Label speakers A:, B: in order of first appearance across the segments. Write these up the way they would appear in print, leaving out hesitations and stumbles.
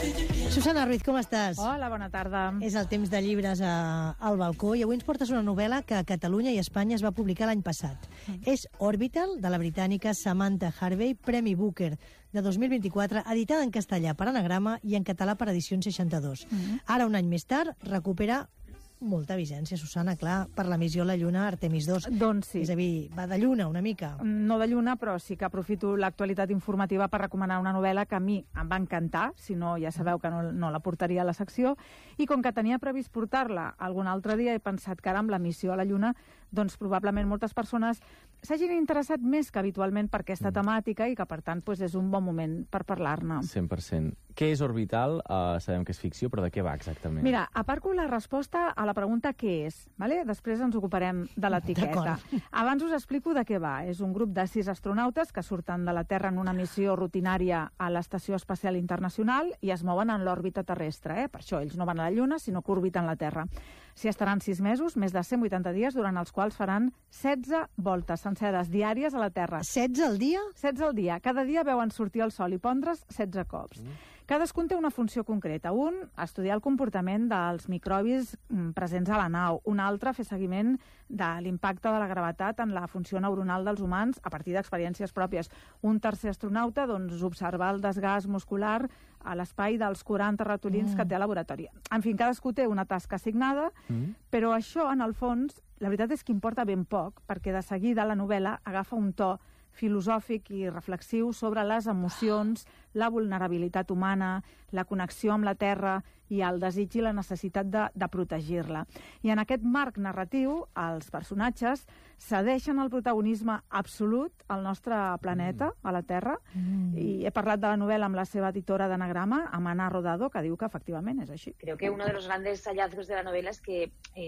A: Susana Ruiz, com estàs?
B: Hola, bona tarda.
A: És el temps de llibres al balcó i avui ens portes una novel·la que a Catalunya i Espanya es va publicar l'any passat. És Orbital, de la britànica Samantha Harvey, Premi Booker de 2024, editada en castellà per Anagrama i en català per Edicions 62. Ara, un any més tard, recupera molta vigència, Susana, clar, per la missió a la Lluna Artemis 2.
B: Doncs sí.
A: És a dir, va de Lluna una mica.
B: No de Lluna, però sí que aprofito l'actualitat informativa per recomanar una novel·la que a mi em va encantar, si no ja sabeu que no la portaria a la secció, i com que tenia previst portar-la algun altre dia, he pensat que ara amb la missió a la Lluna, doncs probablement moltes persones s'hagin interessat més que habitualment per aquesta temàtica i que, per tant, és un bon moment per parlar-ne.
C: 100%. Què és Orbital? Sabem que és ficció, però de què va exactament?
B: Mira, aparco la resposta a la pregunta què és, vale? Després ens ocuparem de l'etiqueta. Abans us explico de què va. És un grup de 6 astronautes que surten de la Terra en una missió rutinària a l'Estació Espacial Internacional i es mouen en l'òrbita terrestre. Per això ells no van a la Lluna, sinó que orbiten la Terra. S'hi estaran 6 mesos, més de 180 dies, durant els quals faran 16 voltes senceres diàries a la Terra.
A: 16 al dia?
B: 16 al dia. Cada dia veuen sortir el Sol i pondre's 16 cops. Cadascun té una funció concreta. Un, estudiar el comportament dels microbis presents a la nau. Un altre, fer seguiment de l'impacte de la gravetat en la funció neuronal dels humans a partir d'experiències pròpies. Un tercer astronauta, doncs, observar el desgast muscular a l'espai dels 40 ratolins que té al laboratori. En fi, cadascú té una tasca assignada, però això, en el fons, la veritat és que importa ben poc, perquè de seguida la novel·la agafa un to filosòfic i reflexiu sobre les emocions, la vulnerabilitat humana, la connexió amb la Terra i el desig i la necessitat de protegir-la. I en aquest marc narratiu, els personatges cedeixen el protagonisme absolut al nostre planeta, a la Terra, i he parlat de la novel·la amb la seva editora d'Anagrama, Amana Rodado, que diu que efectivament és així.
D: Creo que uno de los grandes hallazgos de la novela es que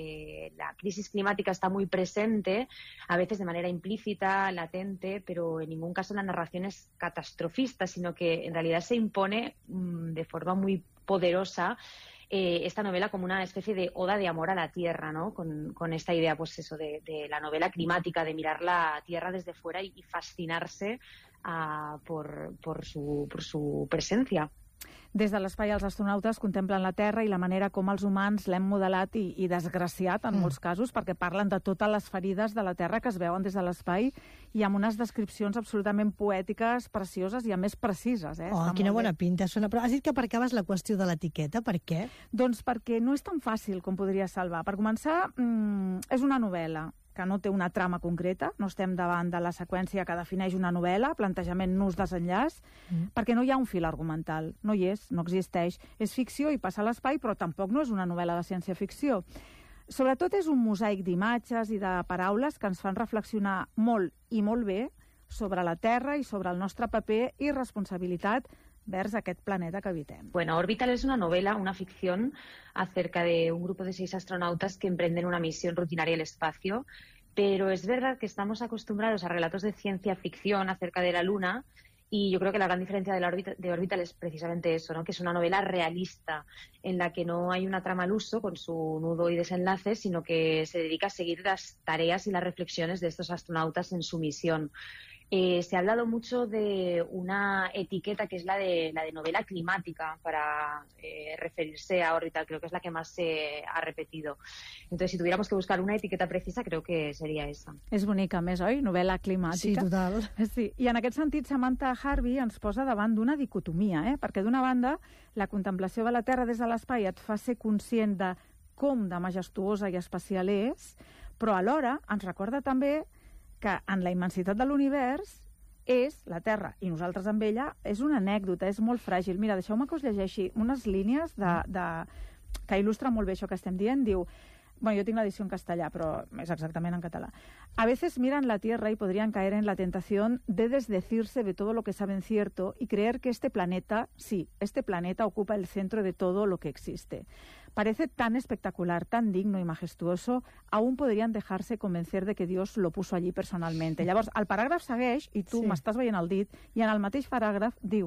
D: la crisis climática está muy presente, a veces de manera implícita, latente, pero en ningún caso la narración es catastrofista, sino que en realidad se impone de forma muy poderosa esta novela como una especie de oda de amor a la Tierra, ¿no? Con esta idea, pues eso, de la novela climática, de mirar la Tierra desde fuera y fascinarse por su presencia.
B: Des de l'espai, els astronautes contemplen la Terra i la manera com els humans l'hem modelat i desgraciat, en molts casos, perquè parlen de totes les ferides de la Terra que es veuen des de l'espai i amb unes descripcions absolutament poètiques, precioses i, a més, precises.
A: Quina bona pinta sona. Però has dit que aparcaves la qüestió de l'etiqueta. Per què?
B: Doncs perquè no és tan fàcil com podria salvar. Per començar, és una novel·la que no té una trama concreta, no estem davant de la seqüència que defineix una novel·la, plantejament nus desenllaç, perquè no hi ha un fil argumental, no hi és, no existeix. És ficció i passa a l'espai, però tampoc no és una novel·la de ciència-ficció. Sobretot és un mosaic d'imatges i de paraules que ens fan reflexionar molt i molt bé sobre la Terra i sobre el nostre paper i responsabilitat vers aquest planeta que habitem.
D: Bueno, Orbital es una novela, una ficción acerca de un grupo de 6 astronautas que emprenden una misión rutinaria al espacio, pero es verdad que estamos acostumbrados a relatos de ciencia ficción acerca de la Luna y yo creo que la gran diferencia de Orbital es precisamente eso, ¿no? Que es una novela realista en la que no hay una trama al uso con su nudo y desenlace, sino que se dedica a seguir las tareas y las reflexiones de estos astronautas en su misión. Se ha hablado mucho de una etiqueta que es la de novela climática para referirse a Orbital, creo que es la que más se ha repetido. Entonces, si tuviéramos que buscar una etiqueta precisa, creo que seria esa.
B: És bonica, més, oi? Novel·la climàtica.
A: Sí, total.
B: Sí. I en aquest sentit, Samantha Harvey ens posa davant d'una dicotomia, perquè d'una banda, la contemplació de la Terra des de l'espai et fa ser conscient de com de majestuosa i especial és, però alhora ens recorda també que en la immensitat de l'univers és la Terra, i nosaltres amb ella, és una anècdota, és molt fràgil. Mira, deixeu-me que us llegeixi unes línies que il·lustren molt bé això que estem dient. Diu, bueno, yo tengo la edición en castellà, pero es exactamente en catalán. A veces miran la Tierra y podrían caer en la tentación de desdecirse de todo lo que saben cierto y creer que este planeta, sí, este planeta ocupa el centro de todo lo que existe. Parece tan espectacular, tan digno y majestuoso, aún podrían dejarse convencer de que Dios lo puso allí personalmente. Llavors, el paràgraf segueix, i tu m'estàs veient el dit, i en el mateix paràgraf diu: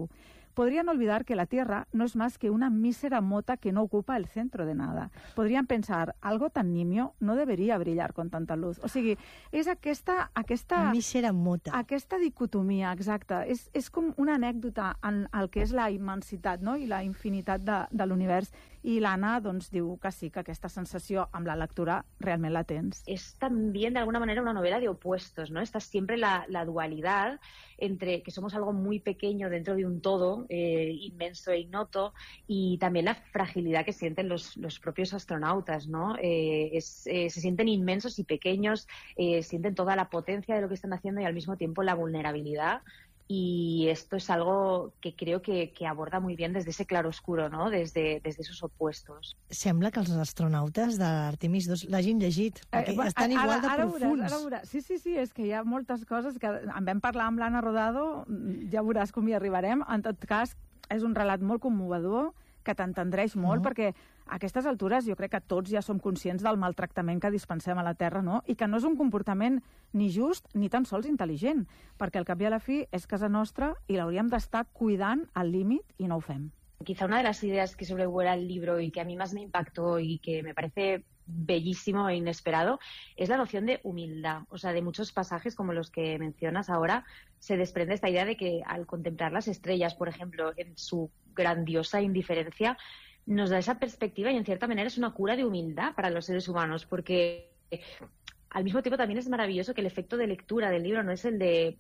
B: podrían olvidar que la Tierra no es más que una mísera mota que no ocupa el centro de nada. Podrían pensar, algo tan nimio no debería brillar con tanta luz. O sigui, és aquesta
A: mísera mota.
B: Aquesta dicotomia, exacta. És com una anècdota en el que és la immensitat, no? I la infinitat de l'univers. I l'Anna doncs, diu que sí, que aquesta sensació amb la lectura realment la tens.
D: Es también, de alguna manera, una novela de opuestos, ¿no? Está siempre la dualidad entre que somos algo muy pequeño dentro de un todo, inmenso e ignoto, y también la fragilidad que sienten los propios astronautas, ¿no? Se sienten inmensos y pequeños, sienten toda la potencia de lo que están haciendo y al mismo tiempo la vulnerabilidad. Y esto es algo que creo que aborda muy bien desde ese claroscuro, ¿no? Desde esos opuestos.
A: Sembla que els astronautes de l'Artemis 2 l'hagin llegit, perquè estan igual de profuns.
B: Ara veuràs. Sí, és que hi ha moltes coses que en vam parlar amb l'Anna Rodado, ja veuràs com hi arribarem. En tot cas, és un relat molt commovedor, que t'entendreix molt, perquè a aquestes altures jo crec que tots ja som conscients del maltractament que dispensem a la Terra, no? I que no és un comportament ni just ni tan sols intel·ligent, perquè al cap i a la fi és casa nostra i l'hauríem d'estar cuidant al límit i no ho fem.
D: Quizá una de las ideas que sobrevuela el libro y que a mí más me impactó y que me parece bellísimo e inesperado es la noción de humildad. O sea, de muchos pasajes como los que mencionas ahora se desprende esta idea de que al contemplar las estrellas, por ejemplo, en su grandiosa indiferencia, nos da esa perspectiva y en cierta manera es una cura de humildad para los seres humanos, porque al mismo tiempo también es maravilloso que el efecto de lectura del libro no es el de,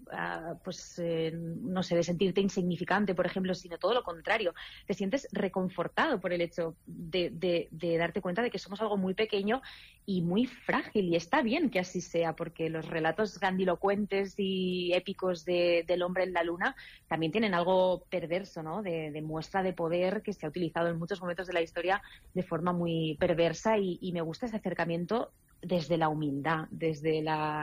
D: no sé, de sentirte insignificante, por ejemplo, sino todo lo contrario. Te sientes reconfortado por el hecho de darte cuenta de que somos algo muy pequeño y muy frágil. Y está bien que así sea, porque los relatos grandilocuentes y épicos del hombre en la luna también tienen algo perverso, ¿no? De muestra de poder que se ha utilizado en muchos momentos de la historia de forma muy perversa y me gusta ese acercamiento desde la humildad, desde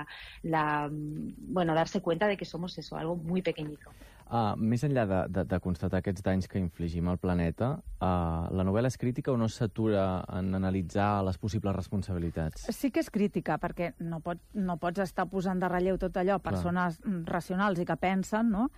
D: darse cuenta de que somos eso, algo muy pequeñito.
C: Més enllà de constatar aquests danys que infligim al planeta, la novel·la és crítica o no s'atura en analitzar les possibles responsabilitats?
B: Sí que és crítica, perquè no pots estar posant de relleu tot allò, persones racionals i que pensen, no?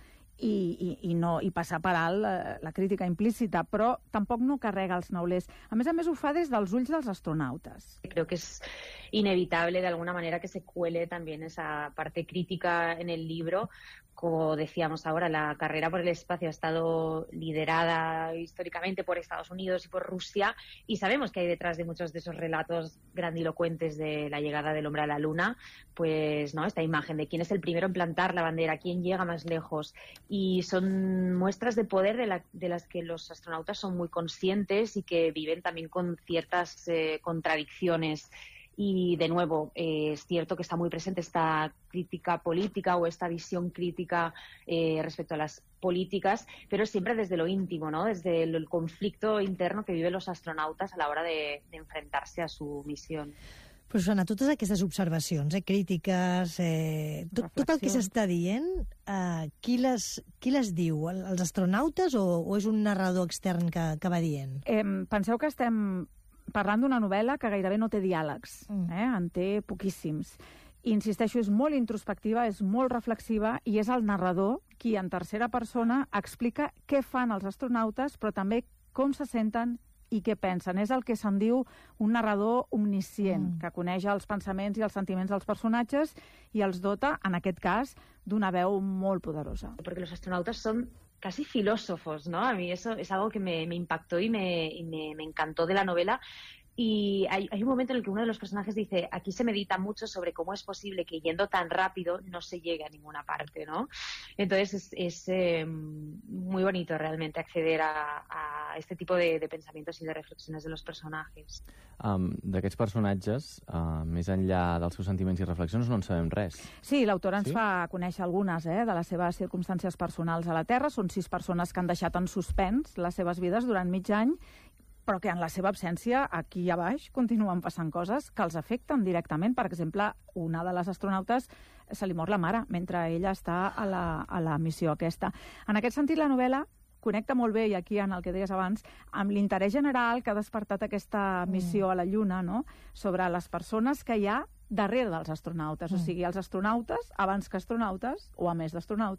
B: I passar per alt la crítica implícita, però tampoc no carrega els neulers. A més ho fa des dels ulls dels astronautes.
D: Creo que es inevitable de alguna manera que se cuele también esa parte crítica en el libro. Como decíamos ahora, la carrera por el espacio ha estado liderada históricamente por Estados Unidos y por Rusia, y sabemos que hay detrás de muchos de esos relatos grandilocuentes de la llegada del hombre a la Luna, pues, ¿no? Esta imagen de quién es el primero en plantar la bandera, quién llega más lejos, y son muestras de poder de las que los astronautas son muy conscientes y que viven también con ciertas contradicciones. Y, de nuevo, es cierto que está muy presente esta crítica política o esta visión crítica respecto a las políticas, pero siempre desde lo íntimo, ¿no? Desde el conflicto interno que viven los astronautas a la hora de enfrentarse a su misión.
A: Però, Susana, totes aquestes observacions, crítiques, tot el que s'està dient, qui les diu? Els astronautes o és un narrador extern que va dient?
B: Penseu que estem parlant d'una novel·la que gairebé no té diàlegs, en té poquíssims. I, insisteixo, és molt introspectiva, és molt reflexiva i és el narrador qui en tercera persona explica què fan els astronautes, però també com se senten i què pensen. És el que se'n diu un narrador omniscient, que coneix els pensaments i els sentiments dels personatges i els dota, en aquest cas, d'una veu molt poderosa.
D: Porque los astronautas son casi filósofos, ¿no? A mí eso es algo que me impactó y me encantó de la novela. Y hay un momento en el que uno de los personajes dice, aquí se medita mucho sobre cómo es posible que yendo tan rápido no se llegue a ninguna parte, ¿no? Entonces es muy bonito realmente acceder a este tipo de pensamientos y de reflexiones de los personajes.
C: D'aquests personatges, més enllà dels seus sentiments i reflexions, no en sabem res.
B: Sí, l'autora ens fa conèixer algunes de les seves circumstàncies personals a la Terra. Són 6 persones que han deixat en suspens les seves vides durant mig any, però que en la seva absència, aquí a baix, continuen passant coses que els afecten directament. Per exemple, una de les astronautes se li mor la mare mentre ella està a la missió aquesta. En aquest sentit, la novel·la connecta molt bé, i aquí en el que deies abans, amb l'interès general que ha despertat aquesta missió a la Lluna, no? Sobre les persones que hi ha darrere dels astronautes. O sigui, els astronautes, abans que astronautes, o a més d'astronautes,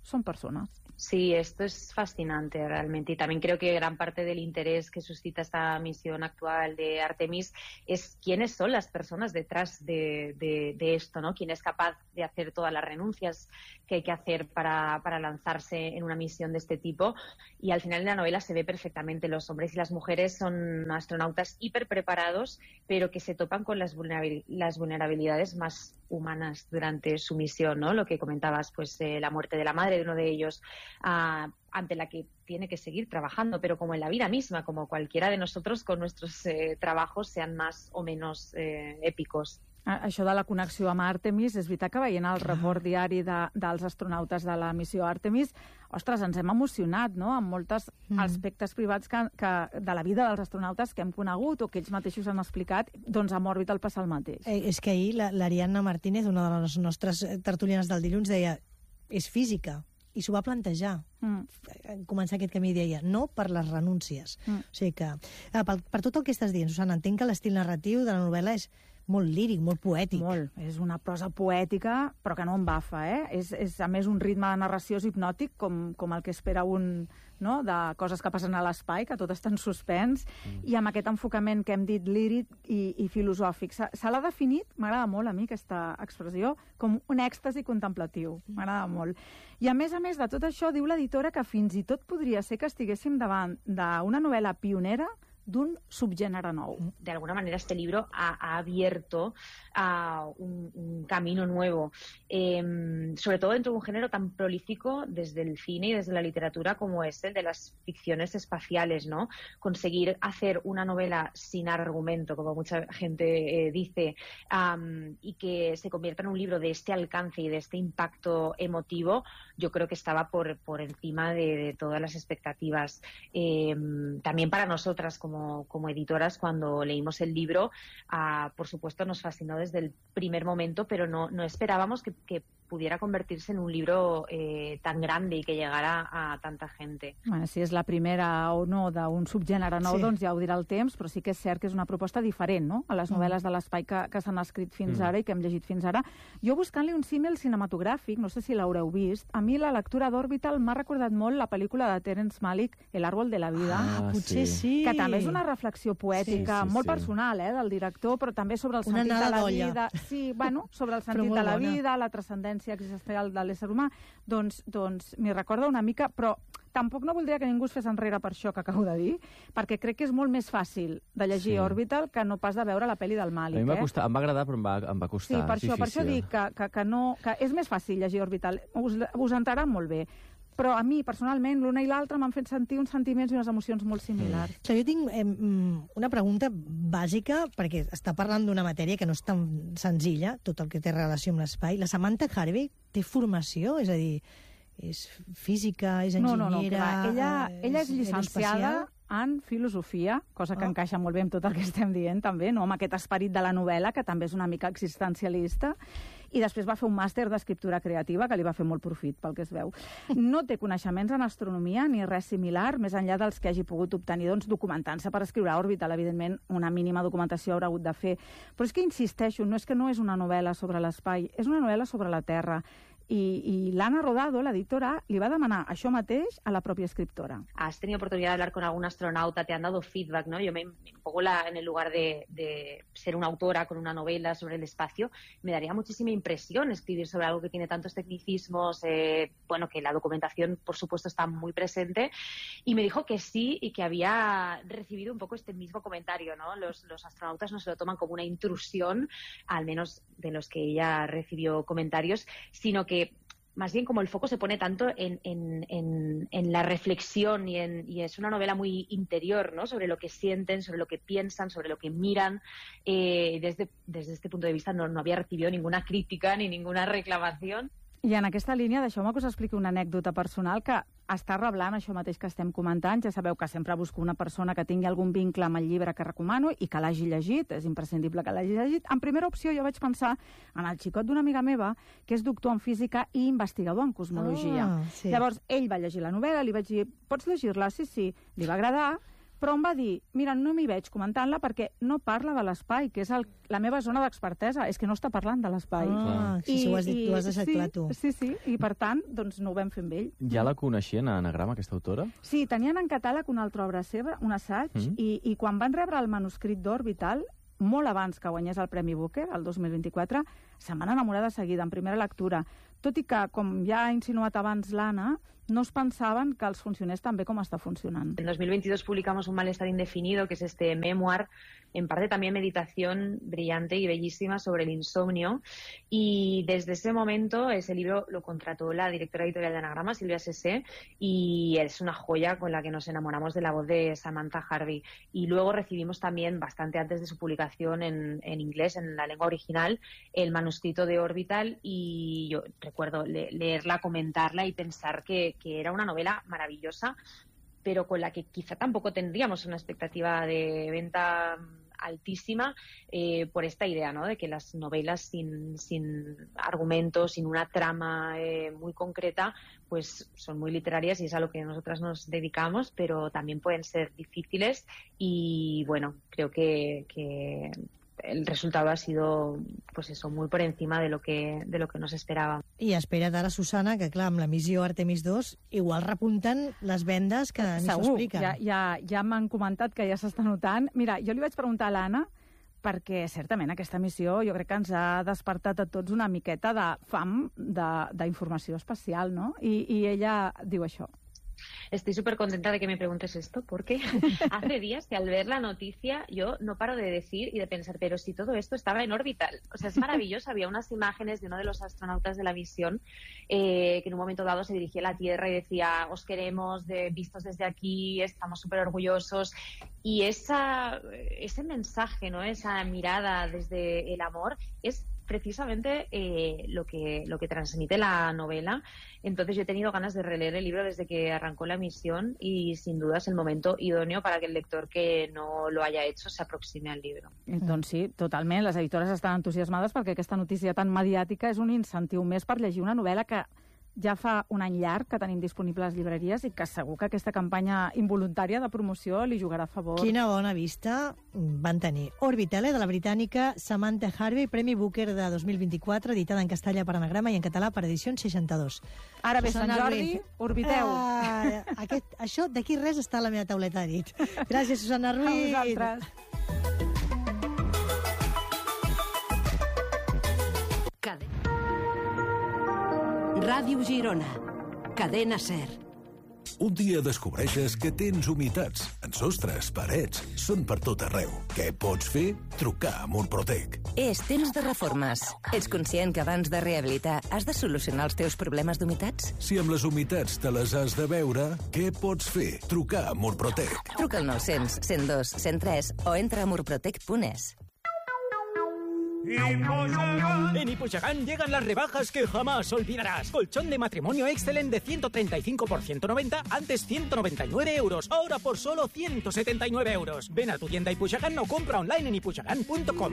B: son personas.
D: Sí, esto es fascinante realmente y también creo que gran parte del interés que suscita esta misión actual de Artemis es quiénes son las personas detrás de esto, ¿no? Quién es capaz de hacer todas las renuncias que hay que hacer para lanzarse en una misión de este tipo, y al final en la novela se ve perfectamente, los hombres y las mujeres son astronautas hiper preparados, pero que se topan con las vulnerabilidades más humanas durante su misión, ¿no? Lo que comentabas, pues la muerte de la madre de uno de ellos, ante la que tiene que seguir trabajando, pero como en la vida misma, como cualquiera de nosotros con nuestros trabajos, sean más o menos épicos.
B: Això de la connexió amb Artemis, és veritat que veient el report diari dels astronautes de la missió Artemis, ostres, ens hem emocionat, no?, amb molts aspectes privats de la vida dels astronautes que hem conegut o que ells mateixos han explicat, doncs amb Orbital passa el mateix.
A: És que ahir l'Ariadna Martínez, una de les nostres tertulianes del dilluns, deia és física, i s'ho va plantejar. Començar aquest camí, deia, no per les renúncies. O sigui que, per tot el que estàs dient, Susana, entenc que l'estil narratiu de la novel·la és molt líric, molt poètic.
B: Molt. És una prosa poètica, però que no embafa, És a més, un ritme de narració hipnòtic, com el que espera un, no?, de coses que passen a l'espai, que tot està en suspens, i amb aquest enfocament que hem dit líric i filosòfic. Se l'ha definit, m'agrada molt a mi aquesta expressió, com un èxtasi contemplatiu. M'agrada molt. I a més de tot això, diu l'editora que fins i tot podria ser que estiguéssim davant d'una novel·la pionera d'un subgénero nou.
D: De alguna manera este libro ha abierto un camino nuevo, sobre todo dentro de un género tan prolífico desde el cine y desde la literatura como es el de las ficciones espaciales, ¿no? Conseguir hacer una novela sin argumento, como mucha gente dice, y que se convierta en un libro de este alcance y de este impacto emotivo, yo creo que estaba por encima de todas las expectativas. También para nosotras como editoras, cuando leímos el libro, por supuesto nos fascinó desde el primer momento, pero no esperábamos que pudiera convertirse en un libro tan grande i que llegara a tanta gente.
B: Bueno, si és la primera o no d'un subgènere nou, doncs ja ho dirà el temps, però sí que és cert que és una proposta diferent, no?, a les novel·les de l'espai que s'han escrit fins ara i que hem llegit fins ara. Jo, buscant-li un símil cinematogràfic, no sé si l'haureu vist, a mi la lectura d'Orbital m'ha recordat molt la pel·lícula de Terence Malick, El árbol de la vida.
A: Potser sí.
B: Que també és una reflexió poètica molt personal, del director, però també sobre el sentit de la vida. Sí, bueno, sobre el sentit de la vida, la transcendència existencial de l'ésser humà, doncs m'hi recorda una mica, però tampoc no voldria que ningú es fes enrere per això que acabo de dir, perquè crec que és molt més fàcil de llegir Orbital que no pas de veure la pel·li del Malick.
C: A mi em va agradar, però em va costar.
B: Sí, per això dic que és més fàcil llegir Orbital. Us entrarà molt bé. Però a mi, personalment, l'una i l'altra m'han fet sentir uns sentiments i unes emocions molt similars.
A: Jo tinc una pregunta bàsica, perquè està parlant d'una matèria que no és tan senzilla, tot el que té relació amb l'espai. La Samantha Harvey té formació? És a dir, és física, és enginyera...
B: No, ella és llicenciada en filosofia, cosa que encaixa molt bé amb tot el que estem dient, també, no?, amb aquest esperit de la novel·la, que també és una mica existencialista, i després va fer un màster d'escriptura creativa, que li va fer molt profit, pel que es veu. No té coneixements en astronomia ni res similar, més enllà dels que hagi pogut obtenir, doncs, documentant-se per escriure Orbital. Evidentment, una mínima documentació haurà hagut de fer. Però és que insisteixo, no és que no és una novel·la sobre l'espai, és una novel·la sobre la Terra. Y Lana Rodado, la editora, li va demanar això mateix a la propia escriptora.
D: ¿Has tenido oportunidad de hablar con algún astronauta? ¿Te han dado feedback? ¿No? Yo me pongo en el lugar de ser una autora con una novela sobre el espacio. Me daría muchísima impresión escribir sobre algo que tiene tantos tecnicismos, bueno, que la documentación, por supuesto, está muy presente. Y me dijo que sí y que había recibido un poco este mismo comentario, ¿no? Los astronautas no se lo toman como una intrusión, al menos de los que ella recibió comentarios, sino que más bien como el foco se pone tanto en la reflexión y es una novela muy interior, ¿no?, sobre lo que sienten, sobre lo que piensan, sobre lo que miran. Desde este punto de vista no había recibido ninguna crítica ni ninguna reclamación.
B: I en aquesta línia, deixeu-me que us expliqui una anècdota personal que està reblant això mateix que estem comentant. Ja sabeu que sempre busco una persona que tingui algun vincle amb el llibre que recomano i que l'hagi llegit, és imprescindible que l'hagi llegit. En primera opció jo vaig pensar en el xicot d'una amiga meva que és doctor en física i investigador en cosmologia.
A: Sí.
B: Llavors, ell va llegir la novel·la, li vaig dir, pots llegir-la? Sí, li va agradar, però em va dir, mira, no m'hi veig comentant-la perquè no parla de l'espai, que és la meva zona d'expertesa, és que no està parlant de l'espai.
A: Sí, ho has dit, ho has deixat clar tu.
B: Sí, i per tant, doncs no ho vam fer amb ell.
C: Ja la coneixien a Anagrama, aquesta autora?
B: Sí, tenien en catàleg una altra obra seva, un assaig, i quan van rebre el manuscrit d'Orbital, molt abans que guanyés el Premi Booker, el 2024, se'n van enamorar de seguida, en primera lectura. Tot i que, com ja ha insinuat abans l'Anna, no es pensaven que els funcionés tan bé com està funcionant.
D: En 2022 publicamos Un malestar indefinido, que es este memoir, en parte también meditación brillante y bellísima sobre el insomnio. Y desde ese momento ese libro lo contrató la directora editorial de Anagrama, Silvia Sesé, y es una joya con la que nos enamoramos de la voz de Samantha Harvey. Y luego recibimos también, bastante antes de su publicación en inglés, en la lengua original, el manuscrito de Orbital, y yo recuerdo leerla, comentarla y pensar que era una novela maravillosa, pero con la que quizá tampoco tendríamos una expectativa de venta altísima por esta idea, ¿no?, de que las novelas sin argumentos, sin una trama muy concreta, pues son muy literarias y es a lo que nosotras nos dedicamos, pero también pueden ser difíciles y bueno, creo que el resultado ha sido, pues eso, muy por encima de lo que nos esperaba.
A: I espera't ara, Susana, que clar, amb la missió Artemis 2 igual repunten les vendes que ni s'ho expliquen.
B: Segur, ja m'han comentat que ja s'està notant. Mira, jo li vaig preguntar a l'Anna perquè certament aquesta missió jo crec que ens ha despertat a tots una miqueta de fam d'informació especial, no? I ella diu això.
D: Estoy súper contenta de que me preguntes esto, porque hace días que al ver la noticia yo no paro de decir y de pensar, pero si todo esto estaba en Orbital. O sea, es maravilloso. Había unas imágenes de uno de los astronautas de la misión que en un momento dado se dirigía a la Tierra y decía, os queremos, vistos desde aquí, estamos súper orgullosos. Y ese mensaje, ¿no?, esa mirada desde el amor es precisamente lo que transmite la novela. Entonces yo he tenido ganas de releer el libro desde que arrancó la misión y sin duda es el momento idóneo para que el lector que no lo haya hecho se aproxime al libro.
B: Doncs sí, totalment. Les editores estan entusiasmades perquè aquesta notícia tan mediàtica és un incentiu més per llegir una novel·la que ja fa un any llarg que tenim disponible a les llibreries i que segur que aquesta campanya involuntària de promoció li jugarà a favor.
A: Quina bona vista van tenir. Orbital, de la britànica Samantha Harvey, Premi Booker de 2024, editada en castellà per Anagrama i en català per Edicions 62.
B: Ara ve Sant Jordi, orbiteu.
A: Això d'aquí res està a la meva tauleta de dit. Gràcies, Susana Ruiz.
B: A vosaltres.
E: Ràdio Girona. Cadena SER.
F: Un dia descobreixes que tens humitats en sostres, parets, són per tot arreu. Què pots fer? Trucar a Murprotec.
G: És temps de reformes. Ets conscient que abans de rehabilitar has de solucionar els teus problemes d'humitats?
F: Si amb les humitats te les has de veure, què pots fer? Trucar a Murprotec.
G: Truca al 900 102 103 o entra a murprotec.es.
H: En Ipuchagán llegan las rebajas que jamás olvidarás. Colchón de matrimonio Excellent de 135 por 190, antes 199 euros. Ahora por solo 179 euros. Ven a tu tienda Ipuchagán o compra online en ipuchagán.com.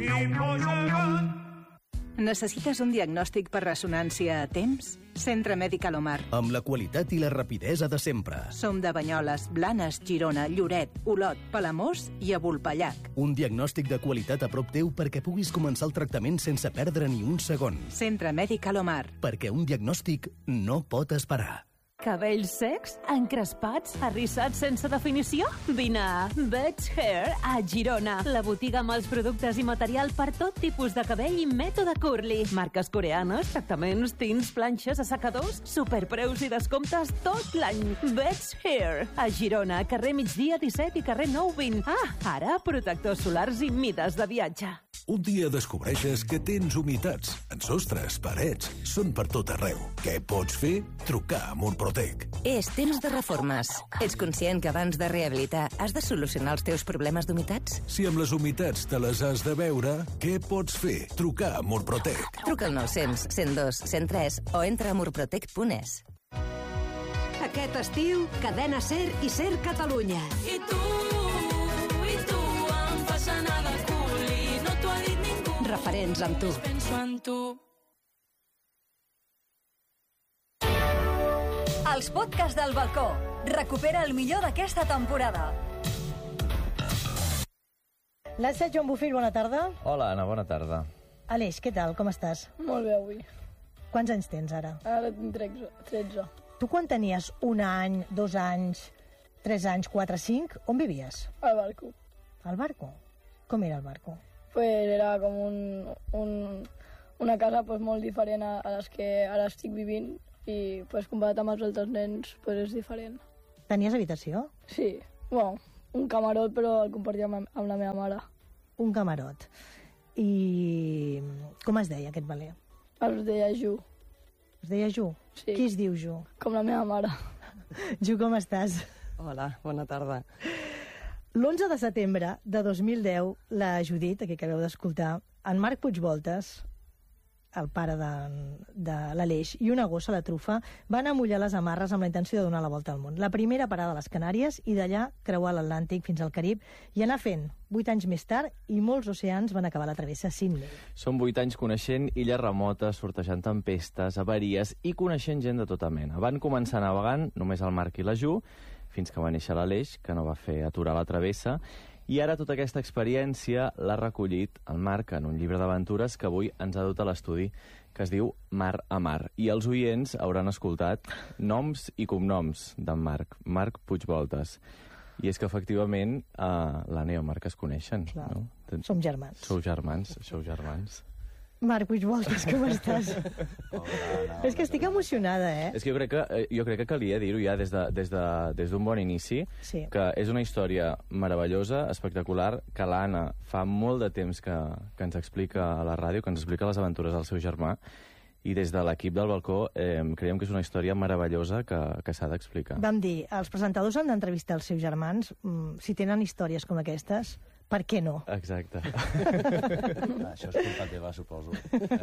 E: Necessites un diagnòstic per ressonància a temps? Centre Mèdic Alomar.
I: Amb la qualitat i la rapidesa de sempre.
E: Som de Banyoles, Blanes, Girona, Lloret, Olot, Palamós i a Vulpellac.
I: Un diagnòstic de qualitat a prop teu perquè puguis començar el tractament sense perdre ni un segon.
E: Centre Mèdic Alomar.
I: Perquè un diagnòstic no pot esperar.
J: Cabells secs, encrespats, arrissats sense definició? Vine a Beds Hair a Girona, la botiga amb els productes i material per tot tipus de cabell i mètode curly. Marques coreanes, tractaments, tints, planxes, assecadors, superpreus i descomptes tot l'any. Beds Hair a Girona, carrer Migdia 17 i carrer 9 20. Ara protectors solars i mides de viatge.
F: Un dia descobreixes que tens humitats en sostres, parets, són per tot arreu. Què pots fer? Trucar a Murprotec.
G: És temps de reformes. Ets conscient que abans de rehabilitar has de solucionar els teus problemes d'humitats?
F: Si amb les humitats te les has de veure, què pots fer? Trucar a Murprotec.
G: Truca al 900 102 103 o entra a murprotec.es.
E: Aquest estiu, Cadena SER i SER Catalunya.
K: I tu em fas anar de cul i no t'ho ha dit ningú.
E: Referents amb tu.
K: Penso en tu.
L: Els podcasts del balcó. Recupera el millor d'aquesta temporada.
A: L'Assa Joan Bofill, bona tarda.
C: Hola, Anna, bona tarda.
A: Aleix, què tal? Com estàs?
L: Molt bé, avui.
A: Quants anys tens ara?
L: Ara tinc 13.
A: Tu quan tenies 1 any, 2 anys, 3 anys, 4, 5, on vivies?
L: Al barco.
A: Al barco? Com era el barco?
L: Pues era com una casa pues, molt diferent a les que ara estic vivint i pues, comparat amb els altres nens pues, és diferent.
A: Tenies habitació?
L: Sí, bueno, un camarot però el compartia amb la meva mare.
A: Un camarot. I com es deia aquest valer?
L: Es deia Ju.
A: Es deia Ju?
L: Sí.
A: Qui es diu Ju?
L: Com la meva mare.
A: Ju, com estàs?
M: Hola, bona tarda.
A: L'11 de setembre de 2010, la Judit, aquí que acabeu d'escoltar, en Marc Puigvoltes, el pare de l'Aleix, i una gossa, la Trufa, van amollar les amarres amb la intenció de donar la volta al món. La primera parada a les Canàries i d'allà creuar l'Atlàntic fins al Carib i anar fent 8 anys més tard i molts oceans van acabar la travessa Sydney.
C: Són 8 anys coneixent illes remotes, sortejant tempestes, avaries i coneixent gent de tota mena. Van començar navegant només el Marc i la Ju, fins que va néixer l'Aleix, que no va fer aturar la travessa, i ara tota aquesta experiència l'ha recollit el Marc en un llibre d'aventures que avui ens ha dut a l'estudi, que es diu Mar a Mar. I els oients hauran escoltat noms i cognoms d'en Marc, Marc Puigvoltes. I és que, efectivament, l'Anna i el Marc es coneixen.
A: Clar,
C: no?
A: som germans.
C: Sou germans.
A: Marc Puigvoltes, com estàs? És que estic emocionada,
C: És que jo crec que calia dir-ho ja des d'un bon inici,
A: sí,
C: que és una història meravellosa, espectacular, que l'Anna fa molt de temps que ens explica a la ràdio, que ens explica les aventures del seu germà, i des de l'equip del balcó creiem que és una història meravellosa que s'ha d'explicar.
A: Vam dir, els presentadors han d'entrevistar els seus germans, si tenen històries com aquestes, per què no?
C: Exacte.
N: Això és culpa teva, suposo.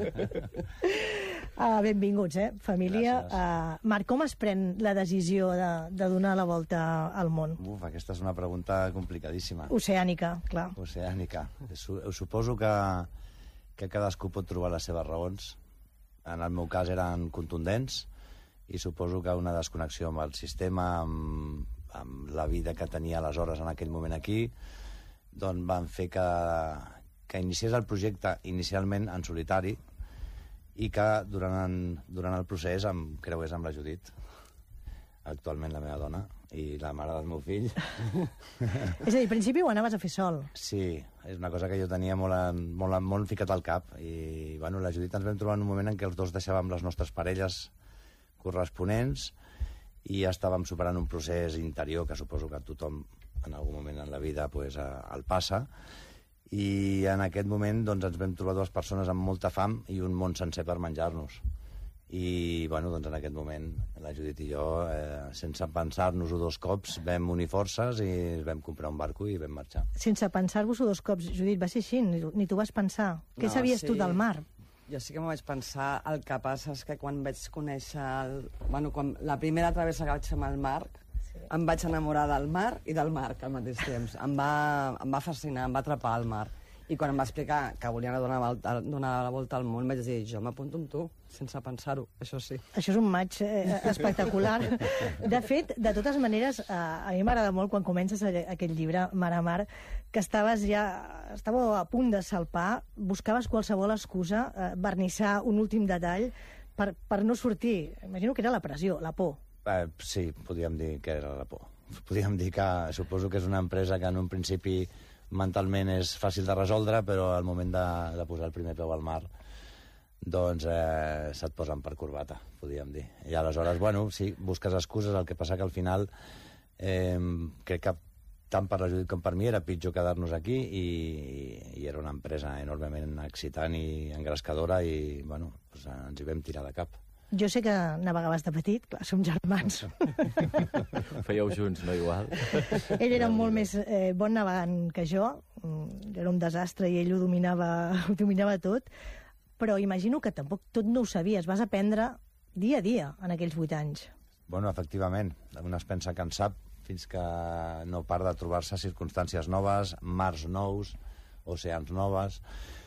A: Benvinguts, família. Marc, com es pren la decisió de donar la volta al món?
N: Aquesta és una pregunta complicadíssima.
A: Oceànica, clar.
N: Oceànica. Suposo que cadascú pot trobar les seves raons. En el meu cas eren contundents i suposo que una desconnexió amb el sistema, amb la vida que tenia aleshores en aquell moment aquí, doncs van fer que iniciés el projecte inicialment en solitari i que durant el procés em creués amb la Judit, actualment la meva dona, i la mare del meu fill.
A: És a dir, al principi ho anaves a fer sol.
N: Sí, és una cosa que jo tenia molt ficat al cap. I bueno, la Judit ens vam trobar en un moment en què els dos deixàvem les nostres parelles corresponents i estàvem superant un procés interior que suposo que tothom en algun moment en la vida pues, el passa, i en aquest moment doncs, ens vam trobar dues persones amb molta fam i un món sencer per menjar-nos. I bueno, doncs, en aquest moment la Judit i jo, sense pensar-nos-ho 2 cops, vam unir forces i vam comprar un barco i vam marxar.
A: Sense pensar-vos-ho 2 cops, Judit, va ser així, ni tu vas pensar. Què sabies tu del mar?
M: Jo sí que m'ho vaig pensar. El que passa és que quan vaig conèixer... quan la primera travessa que vaig fer amb el Marc, em vaig enamorar del mar i del Marc al mateix temps. Em va fascinar, em va atrapar el mar. I quan em va explicar que volia donar la volta al món, vaig dir, jo m'apunto amb tu, sense pensar-ho, això sí. Això
A: és un match espectacular. De fet, de totes maneres, a mi m'agrada molt quan comences aquest llibre, Mar a Mar, que estàveu a punt de salpar, buscaves qualsevol excusa, vernissar un últim detall per no sortir. Imagino que era la pressió, la por.
N: Sí, podríem dir que era la por. Podríem dir que suposo que és una empresa que en un principi mentalment és fàcil de resoldre, però al moment de posar el primer peu al mar doncs se't posen per corbata, podríem dir. I aleshores, bueno, sí, busques excuses, el que passa que al final crec que tant per la Judit com per mi era pitjor quedar-nos aquí i era una empresa enormement excitant i engrescadora i, bueno, doncs ens hi vam tirar de cap.
A: Jo sé que navegaves de petit, clar, som germans.
C: Fèieu junts, no igual?
A: Ell era molt més bon navegant que jo, era un desastre i ell ho dominava tot, però imagino que tampoc tot no ho sabies, vas aprendre dia a dia en aquells 8 anys.
N: Bueno, efectivament, un es pensa que en sap fins que no para de trobar-se circumstàncies noves, mars nous, oceans noves,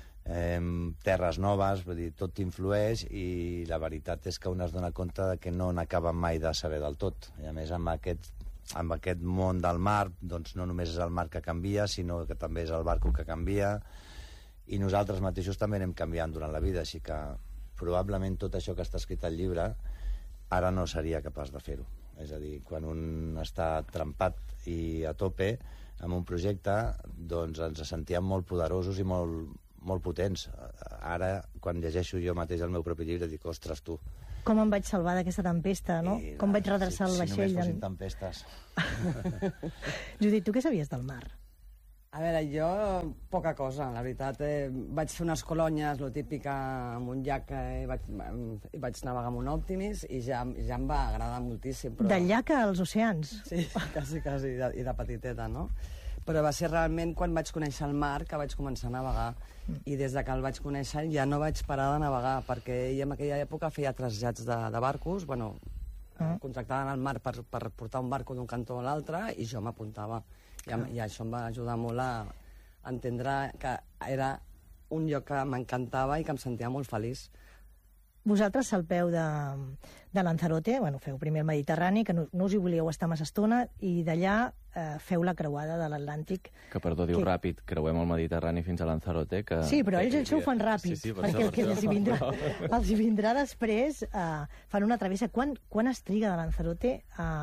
N: terres noves, vull dir, tot influeix i la veritat és que un es dona compte de que no n'acaba mai de saber del tot. I a més amb aquest amb aquest món del mar, doncs no només és el mar que canvia, sinó que també és el barco que canvia, i nosaltres mateixos també anem canviant durant la vida, així que probablement tot això que està escrit al llibre ara no seria capaç de fer-ho. És a dir, quan un està trempat i a tope amb un projecte, doncs ens sentíem molt poderosos i molt potents. Ara, quan llegeixo jo mateix el meu propi llibre, dic, ostres, tu,
A: com em vaig salvar d'aquesta tempesta, no? Com vaig redreçar el vaixell.
N: Si només fossin tempestes.
A: Judit, tu què sabies del mar?
M: A veure, jo poca cosa, la veritat. Vaig fer unes colònies, lo típic, amb un llac, i vaig navegar amb un Optimis, i ja em va agradar moltíssim. Però...
A: Del llac als oceans?
M: Sí, quasi, i de petiteta, no? Però va ser realment quan vaig conèixer el mar que vaig començar a navegar. I des que el vaig conèixer ja no vaig parar de navegar, perquè ell en aquella època feia trasllats de barcos, contractaven al mar per portar un barco d'un cantó a l'altre, i jo m'apuntava. I això em va ajudar molt a entendre que era un lloc que m'encantava i que em sentia molt feliç.
A: Vosaltres salpeu de Lanzarote, feu primer el Mediterrani, que no us hi volíeu estar massa estona, i d'allà feu la creuada de l'Atlàntic.
C: Que, perdó, diu ràpid, creuem el Mediterrani fins a Lanzarote.
A: Sí, però ells ho fan ràpid, perquè el que els hi vindrà després fan una travessa. Quan es triga de Lanzarote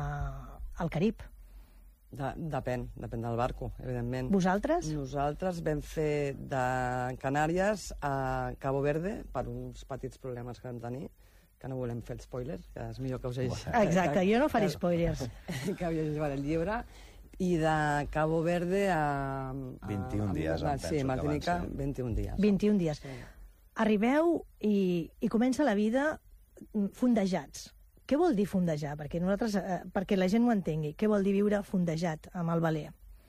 A: al Carib?
M: Depèn del barco, evidentment.
A: Vosaltres?
M: Nosaltres vam fer de Canàries a Cabo Verde per uns petits problemes que vam tenir, que no volem fer el spoiler, que és millor que us hagi...
A: Exacte, jo no faré spoilers.
M: Que havia llevat el llibre. I de Cabo Verde a...
N: 21 dies, em penso que
M: Martinica, 21 dies.
A: 21 dies. Arribeu i comença la vida fondejats. Què vol dir fondejar? Perquè la gent ho entengui. Què vol dir viure fondejat amb el veler?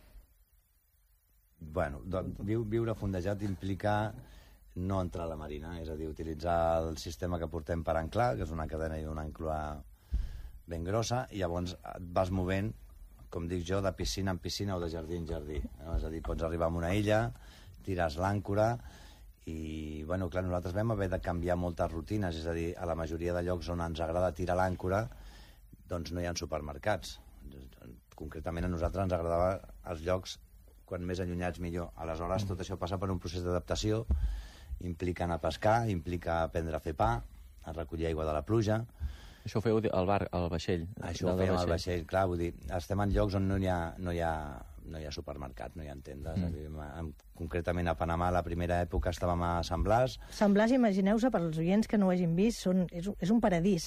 N: Bueno, viure fondejat implica no entrar a la marina, és a dir, utilitzar el sistema que portem per anclar, que és una cadena i una ancla ben grossa, i llavors et vas movent, com dic jo, de piscina en piscina o de jardí en jardí. No? És a dir, pots arribar a una illa, tires l'àncora, i, bueno, clar, nosaltres vam haver de canviar moltes rutines, és a dir, a la majoria de llocs on ens agrada tirar l'àncora, doncs no hi ha supermercats. Concretament a nosaltres ens agradava els llocs quan més allunyats millor. Aleshores, tot això passa per un procés d'adaptació, implica anar a pescar, implica aprendre a fer pa, a recollir aigua de la pluja.
C: Això ho feu al vaixell?
N: Això ho fèiem al vaixell, clar, vull dir, estem en llocs on no hi ha supermercat, no hi ha tendes. Concretament a Panamà, la primera època estàvem a Sant Blas.
A: Sant Blas, imagineu-se, per als oients que no ho hagin vist, és un paradís.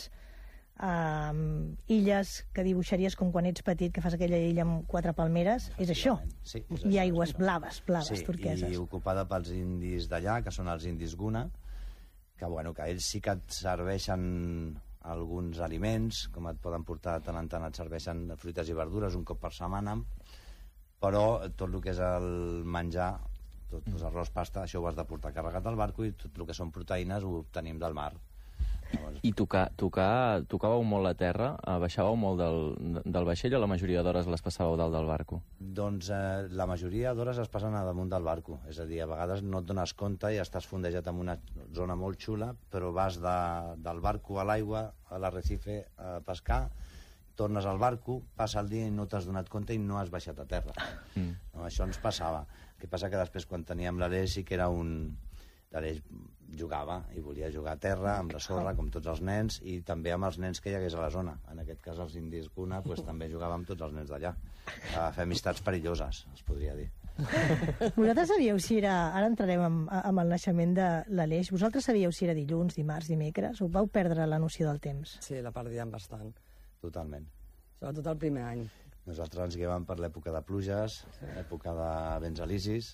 A: Illes que dibuixaries com quan ets petit, que fas aquella illa amb 4 palmeres, és això.
N: Sí,
A: i aigües blaves, turqueses.
N: I ocupada pels indis d'allà, que són els indis Guna, que ells sí que et serveixen alguns aliments, com et poden portar tant en tant, et serveixen fruites i verdures un cop per setmana, però tot el que és el menjar, tot arròs, pasta, això ho has de portar carregat al barco, i tot el que són proteïnes ho obtenim del mar.
C: I tocàveu molt la terra? Baixàveu molt del vaixell o la majoria d'hores les passàveu dalt del barco?
N: Doncs la majoria d'hores es passen a damunt del barco. És a dir, a vegades no et dones compte i estàs fondejat en una zona molt xula, però vas del barco a l'aigua, a l'arrecife, a pescar, tornes al barco, passa el dia i no t'has donat compte i no has baixat a terra. No, això ens passava. El que passa que després, quan teníem l'Aleix, sí que era l'Aleix jugava i volia jugar a terra, amb la sorra, com tots els nens, i també amb els nens que hi hagués a la zona. En aquest cas, els indis Guna, també jugava amb tots els nens d'allà. A fer amistats perilloses, es podria dir.
A: Vosaltres sabíeu si era... Ara entrarem amb el naixement de l'Aleix. Vosaltres sabíeu si era dilluns, dimarts, dimecres? O vau perdre la noció del temps?
M: Sí, la perdíem bastant.
N: Totalment.
M: Sobretot el primer any.
N: Nosaltres ens guiàvem per l'època de pluges, l'època de vents alisis,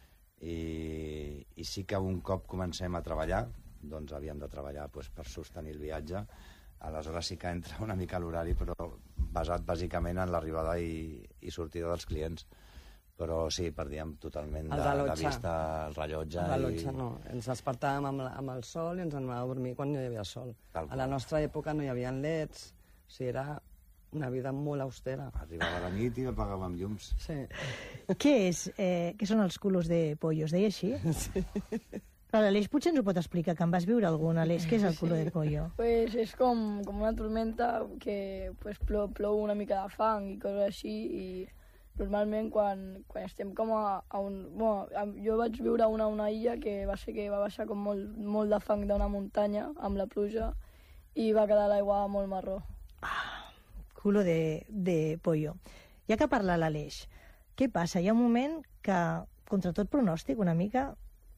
N: i sí que un cop comencem a treballar, doncs havíem de treballar per sostenir el viatge. Aleshores sí que entra una mica l'horari, però basat bàsicament en l'arribada i sortida dels clients. Però sí, perdíem totalment de vista el rellotge.
M: El rellotge no. Ens despertàvem amb el sol i ens anàvem a dormir quan no hi havia sol. A la nostra època no hi havia leds, o sigui, era una vida molt austera.
N: Arribava la nit i apagàvem llums.
M: Sí.
A: Què són els culos de pollo? Es deia així?
M: Sí.
A: Però l'Aleix potser ens ho pot explicar, que en vas viure algun, Aleix, què és el culo de pollo?
L: Pues és com una tormenta que pues, plou una mica de fang i coses així, i normalment quan estem com a un... Bueno, jo vaig viure a una illa que va baixar com molt de fang d'una muntanya amb la pluja i va quedar l'aigua molt marró.
A: Culo de pollo. Ja que parla l'Aleix, què passa? Hi ha un moment que, contra tot pronòstic, una mica,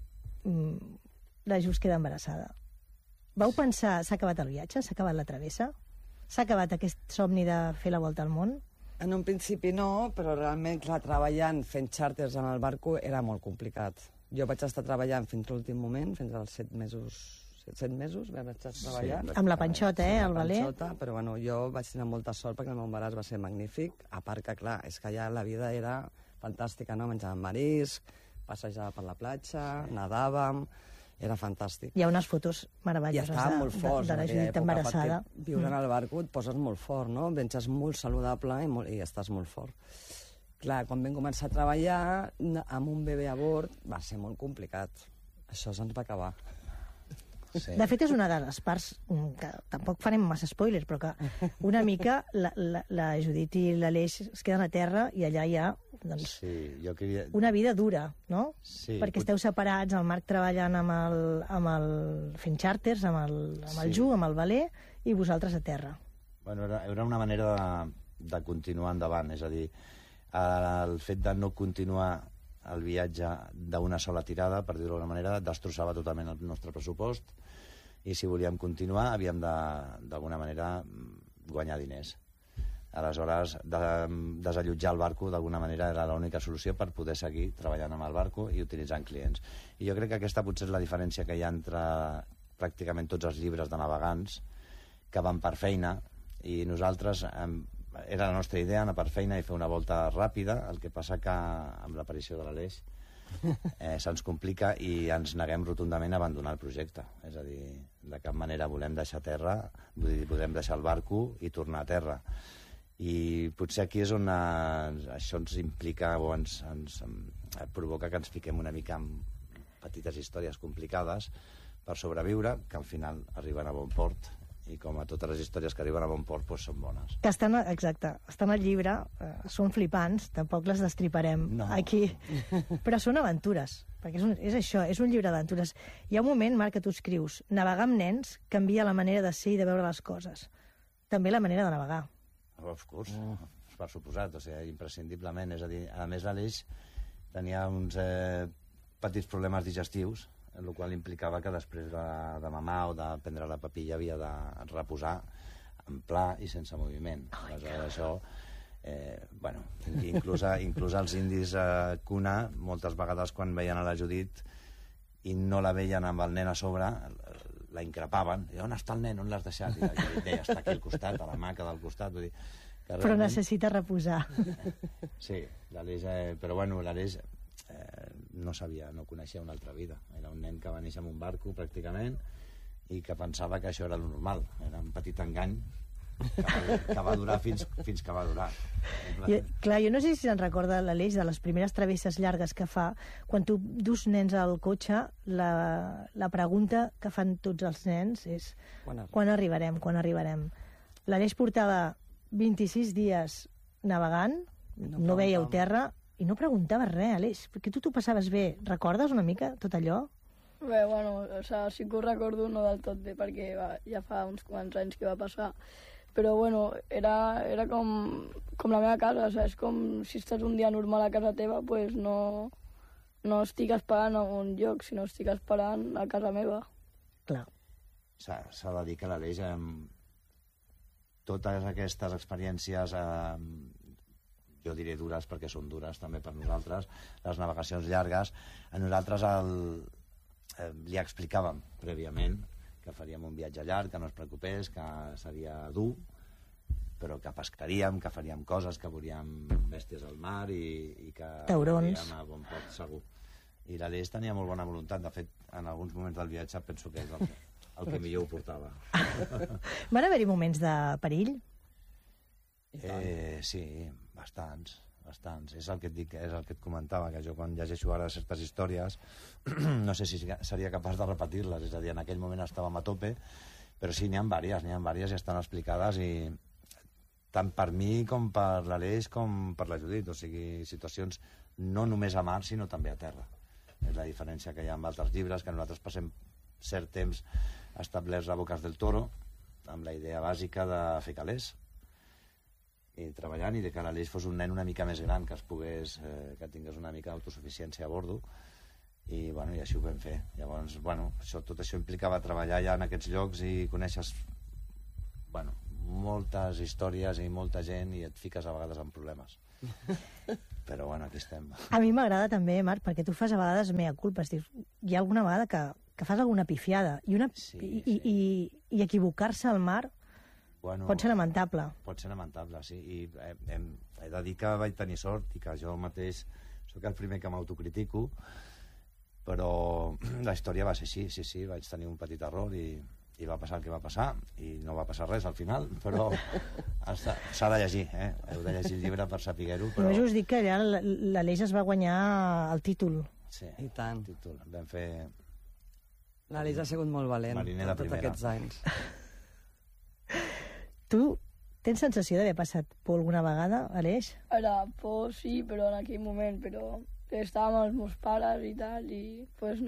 A: la Just queda embarassada. Vau pensar, s'ha acabat el viatge? S'ha acabat la travessa? S'ha acabat aquest somni de fer la volta al món?
M: En un principi no, però realment, clar, treballant, fent xàrters en el barco era molt complicat. Jo vaig estar treballant fins l'últim moment, fins als 7 mesos vaig estar treballant.
A: Amb la panxota, al valer?
M: Però bueno, jo vaig tenir molta sort perquè el meu embaràs va ser magnífic, a part que, clar, és que ja la vida era fantàstica, no? Menjàvem marisc, passejava per la platja, nadàvem, era fantàstic.
A: Hi ha unes fotos meravelloses de la Judit embarassada.
M: Viure en el barco et poses molt fort, no? Menges molt saludable i estàs molt fort. Clar, quan vam començar a treballar amb un bebè a bord va ser molt complicat. Això se'ns va acabar.
A: Sí. De fet, és una de les parts que tampoc farem massa spoilers, però que una mica la Judit i l'Aleix es queden a terra i allà hi ha una vida dura, no?
N: Sí,
A: perquè esteu separats, el Marc treballant fent xàrters, amb el Ju, amb el valer, i vosaltres a terra.
N: Bueno, era una manera de continuar endavant, és a dir, el fet de no continuar el viatge d'una sola tirada, per dir-ho d'alguna manera, destrossava totalment el nostre pressupost, i si volíem continuar havíem d'alguna manera guanyar diners. Aleshores, desallotjar el barco d'alguna manera era l'única solució per poder seguir treballant amb el barco i utilitzant clients. I jo crec que aquesta potser és la diferència que hi ha entre pràcticament tots els llibres de navegants que van per feina, i nosaltres era la nostra idea anar per feina i fer una volta ràpida, el que passa que amb l'aparició de l'Aleix se'ns complica i ens neguem rotundament a abandonar el projecte. És a dir, de cap manera volem deixar terra, podem deixar el barco i tornar a terra. I potser aquí és on això ens implica o ens provoca que ens fiquem una mica en petites històries complicades per sobreviure, que al final arriben a bon port, i com a totes les històries que arriben a bon port doncs són bones.
A: Que estan al llibre, són flipants, tampoc les destriparem aquí, però són aventures, perquè és això, és un llibre d'aventures. Hi ha un moment, Marc, que tu escrius: navegar amb nens canvia la manera de ser i de veure les coses. També la manera de navegar.
N: Of course, per suposat, o sigui, imprescindiblement. És a dir, a més l'Aleix tenia uns petits problemes digestius, el qual implicava que després de mamar o de prendre la papilla havia de reposar en pla i sense moviment. Aleshores, això, bueno, inclús els indis Kuna, moltes vegades quan veien a la Judit i no la veien amb el nen a sobre, la increpaven. I on està el nen? On l'has deixat? I la Judit deia, està aquí al costat, a la maca del costat. Vull dir, que realment...
A: Però necessita reposar.
N: Sí, l'Aleix... Però bueno, l'Aleix... no coneixia una altra vida. Era un nen que va néixer en un barco, pràcticament, i que pensava que això era el normal. Era un petit engany que va durar fins que va durar.
A: Clar, jo no sé si se'n recorda l'Aleix de les primeres travesses llargues que fa. Quan tu dus nens al cotxe, la pregunta que fan tots els nens és quan arribarem? L'Aleix portava 26 dies navegant, no veieu terra, i no preguntaves res, Aleix, perquè tu t'ho passaves bé. Recordes una mica tot allò?
L: Bé, bueno, sí que ho recordo, no del tot bé, perquè ja fa uns quants anys que va passar. Però, bueno, era com la meva casa, és com si estàs un dia normal a casa teva, doncs no estic esperant a un lloc, sinó estic esperant a casa meva.
A: Clar.
N: S'ha de dir que l'Aleix, totes aquestes experiències... jo diré dures perquè són dures també per nosaltres, les navegacions llargues, a nosaltres li explicàvem prèviament que faríem un viatge llarg, que no es preocupés, que seria dur, però que pescaríem, que faríem coses, que veuríem bèsties al mar i que
A: taurons
N: a bon port segur. I l'Aleix tenia molt bona voluntat, de fet, en alguns moments del viatge penso que és el que millor ho portava.
A: Van haver-hi moments de perill?
N: Sí, bastants. bastants. És el que et dic, és el que et comentava, que jo quan llegeixo ara certes històries no sé si seria capaç de repetir-les, és a dir, en aquell moment estàvem a tope, però sí, n'hi ha diverses i estan explicades, i tant per mi com per l'Aleix com per la Judit, o sigui, situacions no només a mar, sinó també a terra. És la diferència que hi ha amb altres llibres, que nosaltres passem cert temps establerts a Bocas del Toro, amb la idea bàsica de fer calés, i treballant, i de que l'Aleix fos un nen una mica més gran, que es pogués, que tingués una mica d'autosuficiència a bordo, i així ho vam fer. Llavors, tot això implicava treballar ja en aquests llocs i coneixes moltes històries i molta gent, i et fiques a vegades en problemes. Però aquí estem.
A: A mi m'agrada també, Marc, perquè tu fas a vegades mea culpa. Hi ha alguna vegada que fas alguna pifiada, i equivocar-se al mar pot ser lamentable. Pot ser lamentable, sí. I he de dir que vaig tenir sort, i que jo mateix sóc el primer que m'autocritico, però la història va ser així, sí, vaig tenir un petit error i va passar el que va passar, i no va passar res al final, però s'ha de llegir, heu de llegir el llibre per saber-ho. Però jo us dic que allà l'Aleix es va guanyar el títol. Sí, i tant. Vam fer...
M: L'Aleix ha sigut molt valent tots aquests anys.
A: Tu tens sensació d'haver passat por alguna vegada, Aleix?
L: Ara, por sí, però en aquell moment, però estàvem amb els meus pares i tal, i